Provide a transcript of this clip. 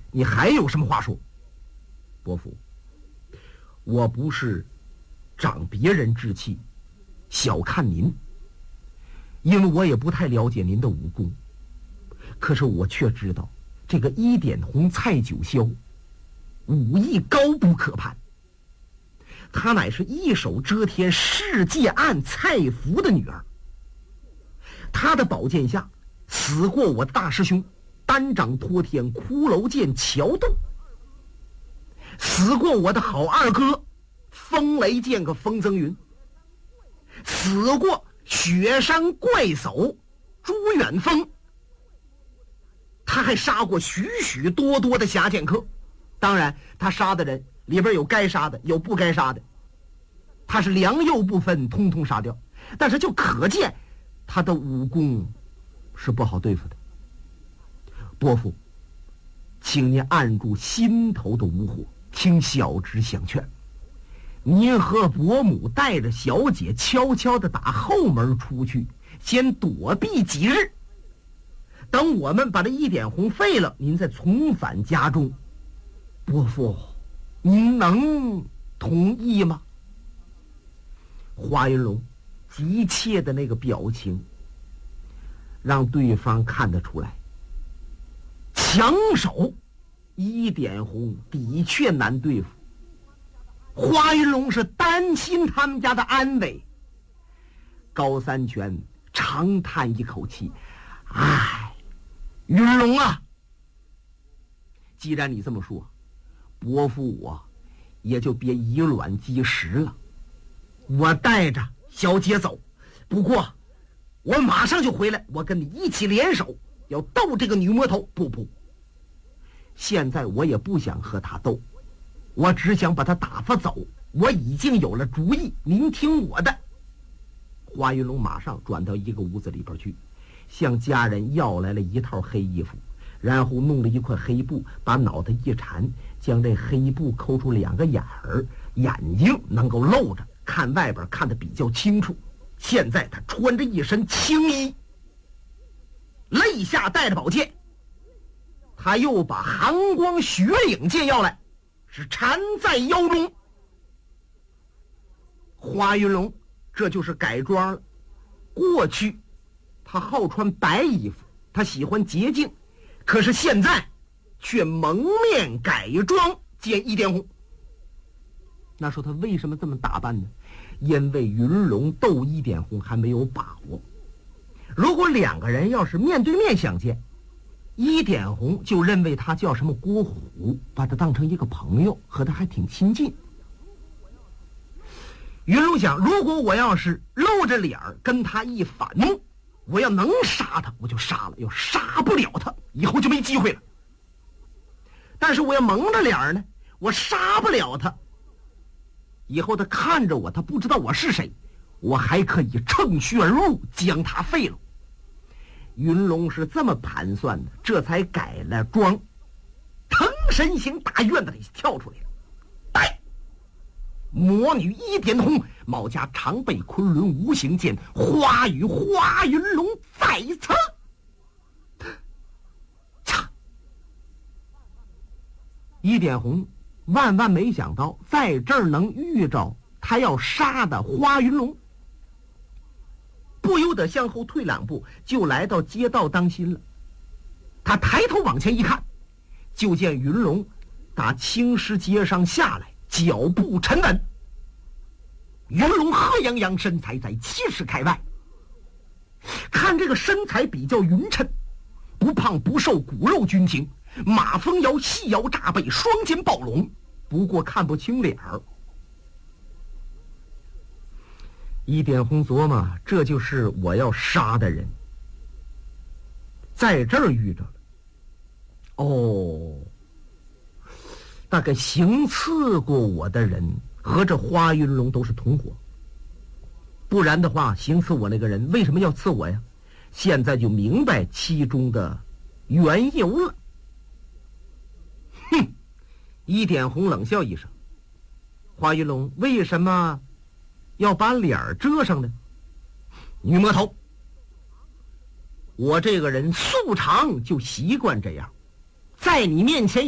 你还有什么话说？伯父，我不是长别人志气，小看您，因为我也不太了解您的武功，可是我却知道这个一点红蔡九霄武艺高不可攀，她乃是一手遮天世界案蔡福的女儿，她的宝剑下死过我的大师兄单掌托天骷髅剑乔栋，死过我的好二哥风雷剑和风增云，死过雪山怪叟朱远峰，他还杀过许许多多的侠剑客。当然他杀的人里边有该杀的有不该杀的，他是良莠不分，通通杀掉，但是就可见他的武功是不好对付的。伯父，请您按住心头的无火，听小侄相劝，您和伯母带着小姐悄悄地打后门出去，先躲避几日，等我们把这一点红废了，您再重返家中。伯父，您能同意吗？华云龙急切的那个表情让对方看得出来，强手一点红的确难对付。华云龙是担心他们家的安危。高三全长叹一口气，唉，云龙啊，既然你这么说，伯父我也就别以卵击石了，我带着小姐走，不过我马上就回来，我跟你一起联手要斗这个女魔头。不，现在我也不想和她斗，我只想把她打发走，我已经有了主意，您听我的。华云龙马上转到一个屋子里边去，向家人要来了一套黑衣服，然后弄了一块黑布，把脑袋一缠，将这黑布抠出2个眼儿，眼睛能够露着，看外边看得比较清楚。现在他穿着一身青衣，肋下带着宝剑，他又把寒光雪影剑要来，是缠在腰中。华云龙这就是改装了，过去他好穿白衣服，他喜欢洁净，可是现在却蒙面改装见一点红。那说他为什么这么打扮呢？因为云龙斗一点红还没有把握，如果2个人要是面对面相见，一点红就认为他叫什么郭虎，把他当成一个朋友，和他还挺亲近。云龙想，如果我要是露着脸跟他一反目，我要能杀他我就杀了，要杀不了他以后就没机会了。但是我要蒙着脸呢，我杀不了他，以后他看着我，他不知道我是谁，我还可以乘虚而入，将他废了。云龙是这么盘算的，这才改了装，腾身行大院子里跳出来了。带魔女一点红，帽家常备昆仑无形剑，花与华云龙在侧。嚓！一点红万万没想到在这儿能遇着他要杀的华云龙，不由得向后退2步，就来到街道当心了。他抬头往前一看，就见云龙打青石街上下来，脚步沉稳。云龙贺泱泱，身材在70尺开外，看这个身材比较匀称，不胖不瘦，骨肉均精，马蜂腰细腰炸背，双肩暴龙，不过看不清脸儿。一点红琢磨，这就是我要杀的人，在这儿遇着了。哦，大概行刺过我的人和这花云龙都是同伙，不然的话，行刺我那个人为什么要刺我呀？现在就明白其中的缘由了。哼！一点红冷笑一声，花云龙为什么要把脸遮上呢？女魔头，我这个人素常就习惯这样，在你面前